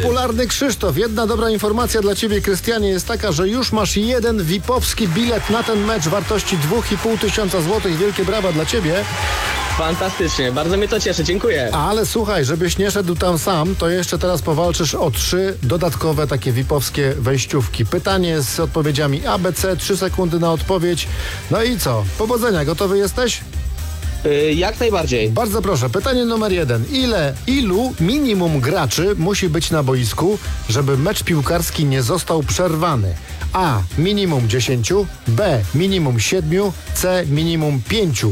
Popularny Krzysztof, jedna dobra informacja dla ciebie, Krystianie, jest taka, że już masz jeden VIP-owski bilet na ten mecz wartości 2500 zł. Wielkie brawa dla ciebie. Fantastycznie, bardzo mnie to cieszy, dziękuję. Ale słuchaj, żebyś nie szedł tam sam, to jeszcze teraz powalczysz o 3 dodatkowe takie VIP-owskie wejściówki. Pytanie z odpowiedziami ABC, 3 sekundy na odpowiedź. No i co? Powodzenia, gotowy jesteś? Jak najbardziej. Bardzo proszę, pytanie numer 1. Ilu minimum graczy musi być na boisku, żeby mecz piłkarski nie został przerwany? A. Minimum 10, B. Minimum 7, C. Minimum 5.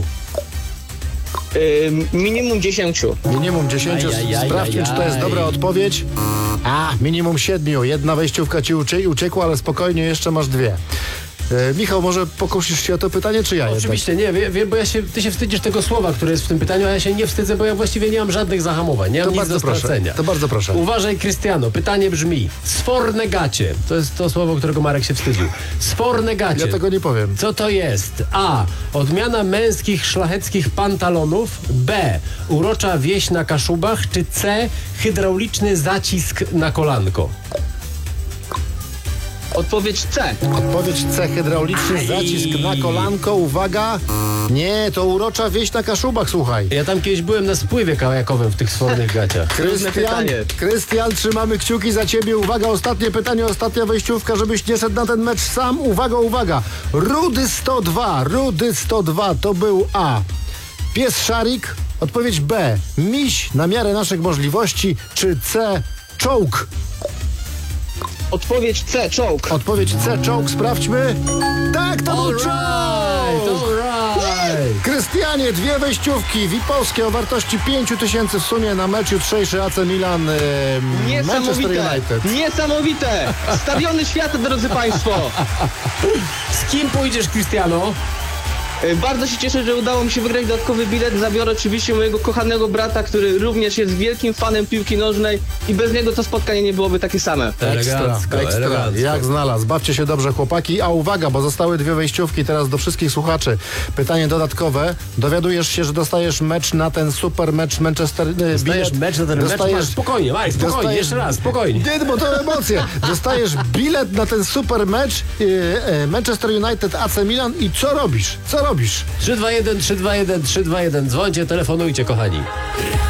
Minimum 10. Minimum 10. Sprawdźmy, czy to jest dobra odpowiedź. Minimum 7. Jedna wejściówka ci uciekła, ale spokojnie, jeszcze masz 2. Michał, może pokusisz się o to pytanie, czy ja Oczywiście nie, bo ty się wstydzisz tego słowa, które jest w tym pytaniu, a ja się nie wstydzę, bo ja właściwie nie mam żadnych zahamowań, nie mam nic do stracenia. To bardzo proszę. Uważaj, Krystiano, pytanie brzmi: sforne gacie. To jest to słowo, którego Marek się wstydził. Sforne gacie. Ja tego nie powiem. Co to jest? A. Odmiana męskich szlacheckich pantalonów. B. Urocza wieś na Kaszubach. Czy C. Hydrauliczny zacisk na kolanko? Odpowiedź C. Odpowiedź C. Hydrauliczny zacisk na kolanko. Uwaga. Nie, to urocza wieś na Kaszubach, słuchaj. Ja tam kiedyś byłem na spływie kajakowym w tych sfornych gaciach. Krystian, trzymamy kciuki za ciebie. Uwaga, ostatnie pytanie, ostatnia wejściówka, żebyś nie szedł na ten mecz sam. Uwaga. Rudy 102 to był A. Pies szarik. Odpowiedź B. Miś na miarę naszych możliwości. Czy C. Czołg? Odpowiedź C, czołg. Odpowiedź C, czołg, sprawdźmy. Tak, to był czołg! Krystianie, 2 wejściówki VIP-owskie o wartości 5000 w sumie na mecz jutrzejszy AC Milan Manchester United. Niesamowite! Stadiony świata, drodzy państwo. Z kim pójdziesz, Krystiano? Bardzo się cieszę, że udało mi się wygrać dodatkowy bilet. Zabiorę oczywiście mojego kochanego brata, który również jest wielkim fanem piłki nożnej i bez niego to spotkanie nie byłoby takie same. Ekstra. Jak znalazł. Bawcie się dobrze, chłopaki. A uwaga, bo zostały 2 wejściówki teraz do wszystkich słuchaczy. Pytanie dodatkowe. Dowiadujesz się, że dostajesz mecz na ten super mecz Manchester... Dostajesz mecz na ten mecz? Spokojnie, Marek, spokojnie, jeszcze raz, spokojnie. Nie, bo to emocje. Dostajesz bilet na ten super mecz Manchester United AC Milan i co robisz? 321, 321, 321. Dzwońcie, telefonujcie, kochani.